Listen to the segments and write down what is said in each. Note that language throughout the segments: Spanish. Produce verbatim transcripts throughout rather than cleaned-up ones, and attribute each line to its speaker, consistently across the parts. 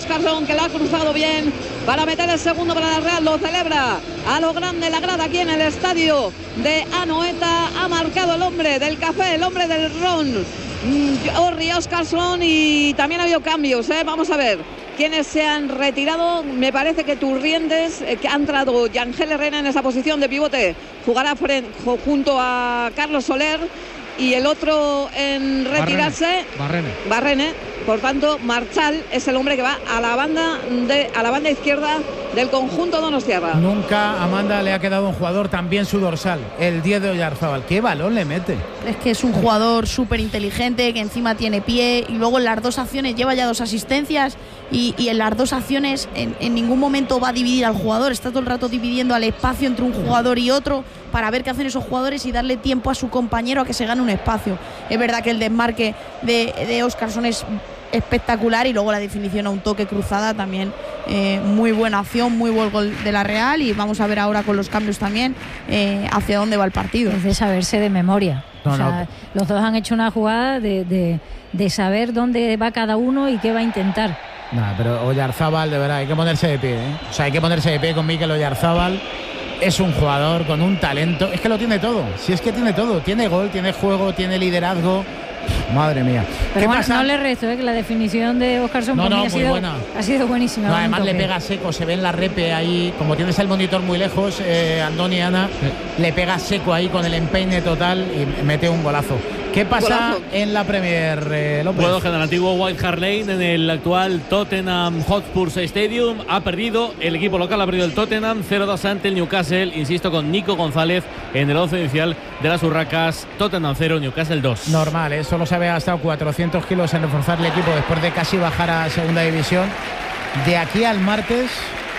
Speaker 1: Óscarson, que lo ha cruzado bien para meter el segundo para la Real. Lo celebra a lo grande la grada aquí en el estadio de Anoeta. Ha marcado el hombre del café, el hombre del ron, Orri Óscarson, y también ha habido cambios, ¿eh? Vamos a ver quiénes se han retirado. Me parece que Turrientes, eh, que ha entrado Yangel Herrera en esa posición de pivote, jugará frente, junto a Carlos Soler, y el otro en retirarse,
Speaker 2: Barrene.
Speaker 1: Barrene. Por tanto, Marchal es el hombre que va a la banda de a la banda izquierda del conjunto donostiarra.
Speaker 3: Nunca a Amanda le ha quedado un jugador tan bien su dorsal, el diez de Oyarzábal. ¿Qué balón le mete?
Speaker 4: Es que es un jugador súper inteligente, que encima tiene pie, y luego en las dos acciones lleva ya dos asistencias, y, y en las dos acciones en, en ningún momento va a dividir al jugador, está todo el rato dividiendo al espacio entre un jugador y otro para ver qué hacen esos jugadores y darle tiempo a su compañero a que se gane un espacio. Es verdad que el desmarque de, de Óscarson es espectacular, y luego la definición a un toque cruzada también, eh, muy buena acción, muy buen gol de la Real, y vamos a ver ahora con los cambios también eh, hacia dónde va el partido.
Speaker 5: Es de saberse de memoria. No, o sea, no. Los dos han hecho una jugada de, de, de saber dónde va cada uno y qué va a intentar.
Speaker 3: Nah, pero Oyarzábal, de verdad, hay que ponerse de pie, ¿eh? O sea, hay que ponerse de pie con Mikel Oyarzábal. Es un jugador con un talento, es que lo tiene todo, si es que tiene todo, tiene gol, tiene juego, tiene liderazgo. Madre mía.
Speaker 5: Pero
Speaker 3: ¿Qué
Speaker 5: bueno,
Speaker 3: pasa?
Speaker 5: no le resto, ¿eh? Que la definición de Óscarson
Speaker 3: no, no,
Speaker 5: ha, sido,
Speaker 3: buena.
Speaker 5: ha sido buenísima.
Speaker 3: No, además le pega seco, se ve en la repe ahí, como tienes el monitor muy lejos, eh, Andoni y Ana, sí. Le pega seco ahí con el empeine total y mete un golazo. ¿Qué pasa golazo en la Premier, eh, López?
Speaker 6: Bueno, que en el antiguo White Hart Lane, en el actual Tottenham Hotspur Stadium, ha perdido el equipo local, ha perdido el Tottenham cero dos ante el Newcastle, insisto, con Nico González en el once inicial de las Urracas. Tottenham cero, Newcastle dos.
Speaker 3: Normal, ¿eh? Solo se había gastado cuatrocientos kilos en reforzar el equipo después de casi bajar a segunda división. De aquí al martes,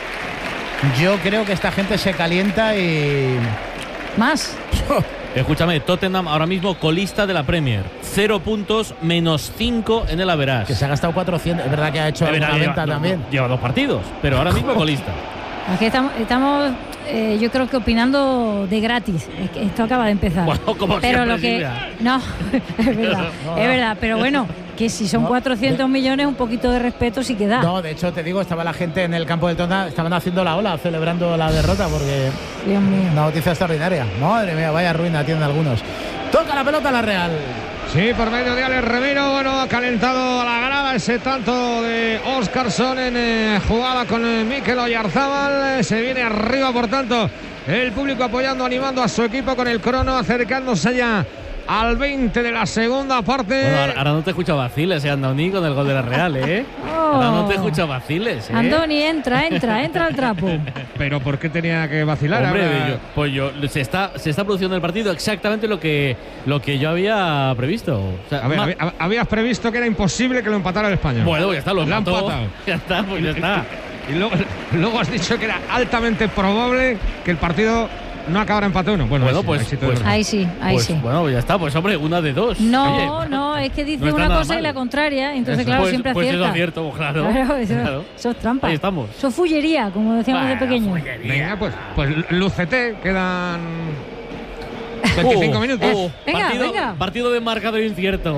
Speaker 3: yo creo que esta gente se calienta y...
Speaker 5: ¿Más?
Speaker 6: Escúchame, Tottenham ahora mismo colista de la Premier, cero puntos, menos cinco en el average.
Speaker 3: Que se ha gastado cuatrocientos, es verdad que ha hecho
Speaker 6: una
Speaker 3: venta
Speaker 6: lleva,
Speaker 3: también.
Speaker 6: No, lleva dos partidos, pero ahora mismo colista.
Speaker 5: Aquí estamos, estamos eh, yo creo que opinando de gratis. Es que esto acaba de empezar.
Speaker 6: Bueno, como
Speaker 5: pero
Speaker 6: siempre,
Speaker 5: lo que
Speaker 6: Silvia.
Speaker 5: No, es verdad,
Speaker 3: no,
Speaker 5: es verdad, pero bueno, que si son
Speaker 3: no,
Speaker 5: cuatrocientos
Speaker 3: de...
Speaker 5: millones, un poquito de respeto sí que da.
Speaker 3: No, de hecho te digo, estaba la gente en el campo del Tottenham, estaban haciendo la ola, celebrando la derrota, porque
Speaker 5: Dios mío.
Speaker 3: Una noticia extraordinaria. Madre mía, vaya ruina tienen algunos. Toca la pelota la Real.
Speaker 2: Sí, por medio de Alex Remiro. Bueno, ha calentado a la grada ese tanto de Óscarson en eh, jugada con eh, Mikel Oyarzábal. Se viene arriba, por tanto, el público apoyando, animando a su equipo con el crono, acercándose ya al veinte de la segunda parte.
Speaker 6: Bueno, ahora, ahora no te escucho vaciles, eh, Andoni, con el gol de la Real, ¿eh? Oh. Ahora no te escucho vaciles, ¿eh?
Speaker 5: Andoni, entra, entra, entra al trapo.
Speaker 2: ¿Pero por qué tenía que vacilar?
Speaker 6: Hombre,
Speaker 2: ahora...
Speaker 6: yo, pues yo, se está, se está produciendo el partido exactamente lo que, lo que yo había previsto. O sea,
Speaker 2: a ver,
Speaker 6: ma...
Speaker 2: había, habías previsto que era imposible que lo empatara el Español.
Speaker 6: Bueno, pues ya está, lo empató.
Speaker 2: Ya
Speaker 6: está, pues ya está.
Speaker 2: Y luego, luego has dicho que era altamente probable que el partido no acabara empate uno. Bueno,
Speaker 6: bueno
Speaker 2: ahí,
Speaker 6: pues,
Speaker 2: sí, ahí, sí,
Speaker 5: pues, ahí sí, ahí
Speaker 6: pues,
Speaker 5: sí.
Speaker 6: Bueno, pues ya está, pues hombre, una de dos.
Speaker 5: No,
Speaker 6: Oye,
Speaker 5: no, es que dice
Speaker 6: no
Speaker 5: una cosa
Speaker 6: mal.
Speaker 5: y la contraria, entonces
Speaker 6: eso,
Speaker 5: claro,
Speaker 6: pues,
Speaker 5: siempre
Speaker 6: pues
Speaker 5: acierta.
Speaker 6: Eso acierto, pues, claro.
Speaker 5: Claro, eso,
Speaker 6: claro.
Speaker 5: eso es trampa.
Speaker 6: Ahí estamos.
Speaker 5: Eso es fullería, como decíamos
Speaker 6: bueno,
Speaker 5: de pequeño.
Speaker 2: Venga, pues, pues lúcete, quedan veinticinco
Speaker 6: uh,
Speaker 2: minutos.
Speaker 6: Uh,
Speaker 5: venga,
Speaker 6: partido,
Speaker 5: venga.
Speaker 6: Partido de marcador incierto.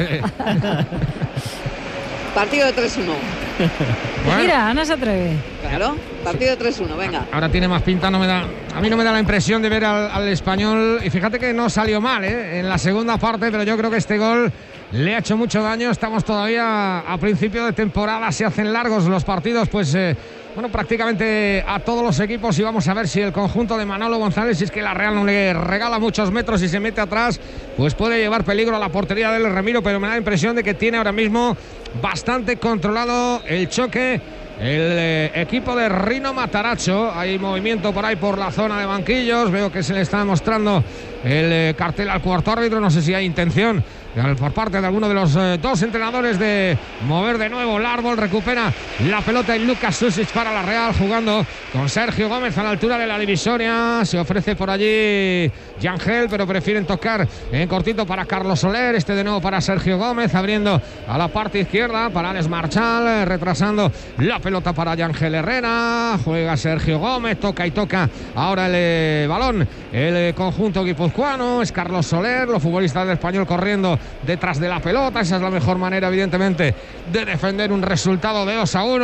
Speaker 1: Partido de tres uno.
Speaker 2: Bueno.
Speaker 5: Mira, Ana se atreve.
Speaker 1: Claro, partido de tres uno, venga.
Speaker 2: Ahora tiene más pinta, no me da, a mí no me da la impresión de ver al, al Español, y fíjate que no salió mal, ¿eh? En la segunda parte, pero yo creo que este gol le ha hecho mucho daño. Estamos todavía a principio de temporada, se hacen largos los partidos, pues eh, bueno, prácticamente a todos los equipos, y vamos a ver si el conjunto de Manolo González, si es que la Real no le regala muchos metros y se mete atrás, pues puede llevar peligro a la portería del Remiro, pero me da la impresión de que tiene ahora mismo bastante controlado el choque el eh, equipo de Rino Matarazzo. Hay movimiento por ahí por la zona de banquillos, veo que se le está mostrando el eh, cartel al cuarto árbitro, no sé si hay intención por parte de alguno de los eh, dos entrenadores de mover de nuevo. Larbol recupera la pelota y Lucas Susic para la Real, jugando con Sergio Gómez a la altura de la divisoria. Se ofrece por allí Yangel, pero prefieren tocar en cortito para Carlos Soler. Este de nuevo para Sergio Gómez, abriendo a la parte izquierda para Alex Marchal, retrasando la pelota para Yangel Herrera. Juega Sergio Gómez, toca y toca ahora el eh, balón el eh, conjunto guipuzcoano. Es Carlos Soler, los futbolistas del Español corriendo detrás de la pelota. Esa es la mejor manera, evidentemente, de defender un resultado de dos a uno.